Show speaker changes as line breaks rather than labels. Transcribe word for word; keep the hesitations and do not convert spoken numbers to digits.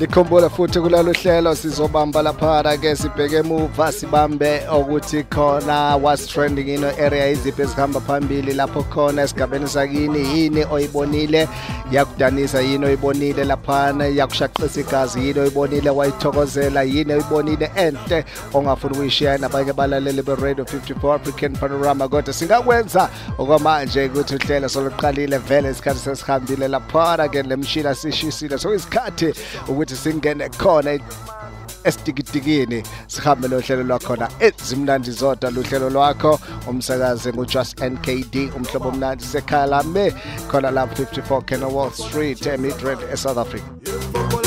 Likhumbula futhi kulolu hlelo sizobamba lapha ke sibheke emuva sibambe ukuthi khona what's trending in area iziphi ezihamba phambili lapho khona esigabeni sakini yini oyibonile yakudanisa yini oyibonile lapha yakushaqisa igazi yini oyibonile wayithokozela yini oyibonile ente ongafuni ukuyishare nabanye balaleli be Radio fifty-four African Panorama kodwa singakwenza okwamanje ukuthi uhlelo soluqalile vele isikhathi sesihambile lapha ke lemshila sishisile so isikhathi ukuthi singene khona esitikidikini sihambe lo hlelo lwakhona ezimnandi zodwa lo hlelo lwakho umsakazi nguJust N K D umhlobo omnandi sekhala me khona la fifty-four Kenilworth Street eMidrand eSouth Africa.